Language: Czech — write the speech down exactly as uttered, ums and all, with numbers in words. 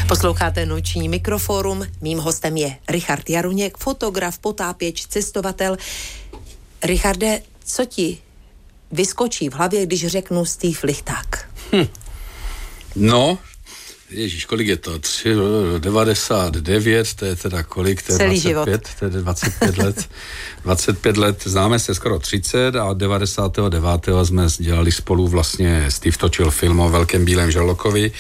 Posloucháte Noční mikroforum. Mým hostem je Richard Jaruněk, fotograf, potápěč, cestovatel. Richarde, co ti vyskočí v hlavě, když řeknu Steve Lichták? Hm. No, ježíš, kolik je to? Tři, devadesát devět, to je teda kolik? To je celý dvacet pět, život. to je dvacet pět let. dvacet pět let, známe se skoro třicet a devadesátého devátého jsme dělali spolu vlastně, Steve točil film o Velkém bílém žralokovi.